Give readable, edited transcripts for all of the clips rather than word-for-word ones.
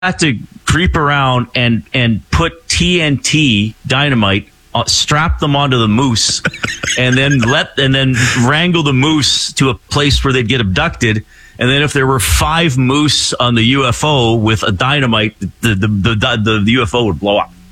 had to creep around and put TNT dynamite, strap them onto the moose, and then wrangle the moose to a place where they'd get abducted. And then if there were 5 moose on the UFO with a dynamite, the UFO would blow up.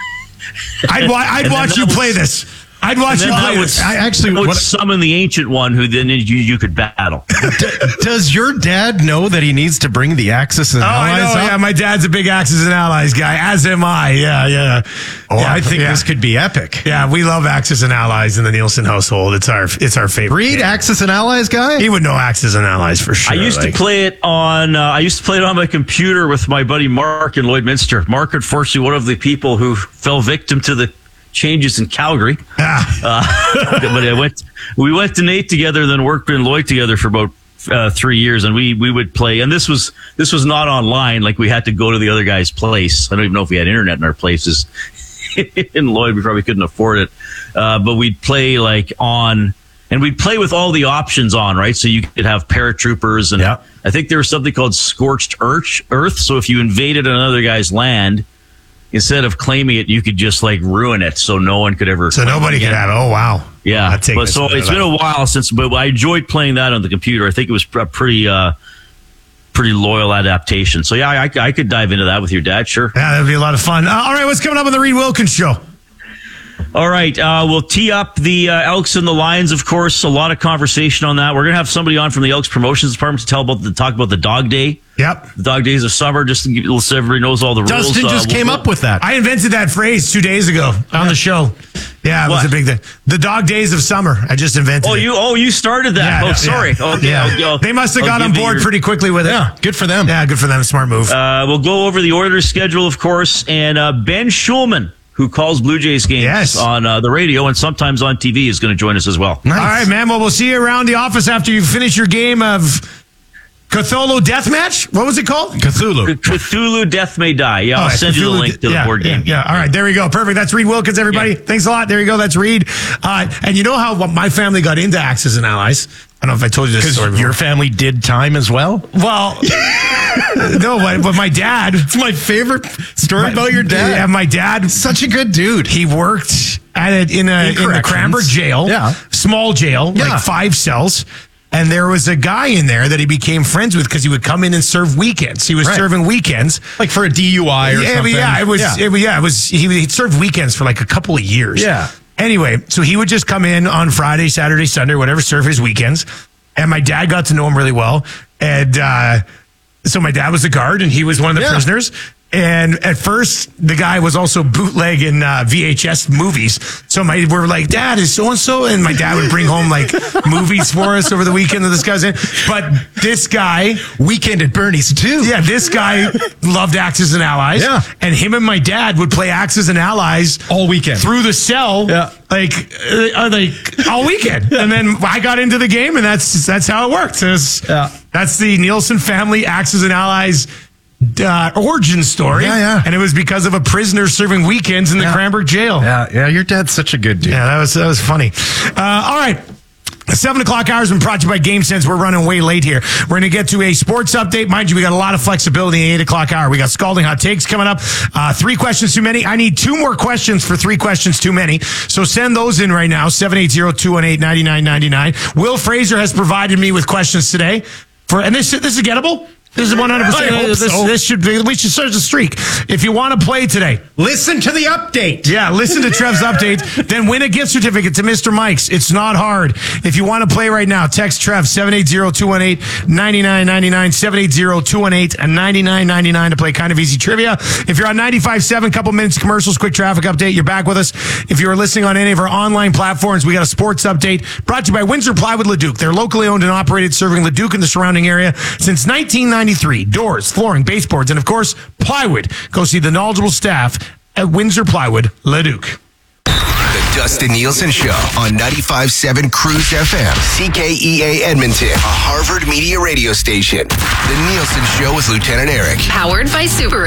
I'd watch you play this. I'd watch you play this. I would summon the ancient one who then you could battle. Does your dad know that he needs to bring the Axis and Allies I know, up? yeah. My dad's a big Axis and Allies guy, as am I. Yeah. I think this could be epic. Yeah, we love Axis and Allies in the Nielsen household. It's our favorite. Reed, Axis and Allies guy? He would know Axis and Allies for sure. I used to play it on my computer with my buddy Mark in Lloydminster. Mark, unfortunately, one of the people who fell victim to the changes in Calgary. But we went to Nate together, then worked in Lloyd together for about 3 years, and we would play. And this was not online. Like, we had to go to the other guy's place. I don't even know if we had internet in our places. In Lloyd, we probably couldn't afford it. But we'd play and we'd play with all the options on, right? So you could have paratroopers, and I think there was something called scorched earth. So if you invaded another guy's land, instead of claiming it, you could just ruin it, so no one could ever. So nobody could have it. Oh wow! Yeah, but so it's been a while since. But I enjoyed playing that on the computer. I think it was a pretty loyal adaptation. So yeah, I could dive into that with your dad. Sure. Yeah, that'd be a lot of fun. All right, what's coming up on the Reed Wilkins Show? All right, we'll tee up the Elks and the Lions, of course. A lot of conversation on that. We're going to have somebody on from the Elks Promotions Department to talk about the Dog Day. Yep. The Dog Days of Summer, just so everybody knows all the rules. Dustin just came up with that. I invented that phrase 2 days ago on the show. Yeah, it was a big thing. The Dog Days of Summer. I just invented it. You started that. Yeah, sorry. Yeah. Okay, they must have got on board pretty quickly with it. Yeah, good for them. Yeah, good for them. Smart move. We'll go over the Oilers schedule, of course, and Ben Schulman, who calls Blue Jays games on the radio and sometimes on TV, is going to join us as well. Nice. All right, man. Well, we'll see you around the office after you finish your game of Cthulhu Deathmatch. What was it called? Cthulhu Death May Die. Yeah, I'll send you the link to the board game. Yeah. All right, there we go. Perfect. That's Reed Wilkins, everybody. Yeah. Thanks a lot. There you go. That's Reed. And you know how my family got into Axis and Allies? I don't know if I told you this story before. Your family did time as well? Well, no, but my dad. It's my favorite story about your dad. Yeah, my dad. Such a good dude. He worked in the Cranbrook jail. Yeah. Small jail, like 5 cells. And there was a guy in there that he became friends with because he would come in and serve weekends. He was serving weekends. Like for a DUI or something. He served weekends for like a couple of years. Yeah. Anyway, so he would just come in on Friday, Saturday, Sunday, whatever, serve his weekends. And my dad got to know him really well. And so my dad was the guard, and he was one of the prisoners. And at first, the guy was also bootlegging VHS movies. So we're like, Dad, is so-and-so? And my dad would bring home movies for us over the weekend that this guy's in. But this guy... Weekend at Bernie's, too. Yeah, this guy loved Axis and Allies. Yeah. And him and my dad would play Axis and Allies... all weekend. Through the cell. Yeah. All weekend. And then I got into the game, and that's how it worked. That's the Nielsen family Axis and Allies... origin story. And it was because of a prisoner serving weekends in the Cranbrook jail. Yeah, your dad's such a good dude. Yeah, that was funny. All right. 7 o'clock hour has been brought to you by GameSense. We're running way late here. We're going to get to a sports update. Mind you, we got a lot of flexibility in the 8 o'clock hour. We got scalding hot takes coming up. 3 questions too many. I need 2 more questions for 3 questions too many. So send those in right now. 780-218-9999. Will Fraser has provided me with questions today. And this is gettable? This is 100%. This should be. We should start a streak. If you want to play today, listen to the update. Yeah, listen to Trev's update. Then win a gift certificate to Mr. Mike's. It's not hard. If you want to play right now, text Trev 780-218-9999. 780-218-9999 to play Kind of Easy Trivia. If you're on 95.7, couple minutes commercials, quick traffic update. You're back with us. If you're listening on any of our online platforms, we got a sports update brought to you by Windsor Plywood Leduc. They're locally owned and operated, serving Leduc and the surrounding area since 1993. Doors, flooring, baseboards, and of course, plywood. Go see the knowledgeable staff at Windsor Plywood Leduc. The Dustin Nielsen Show on 95.7 Cruise FM, CKEA Edmonton, a Harvard Media radio station. The Nielsen Show with Lieutenant Eric. Powered by Subaru.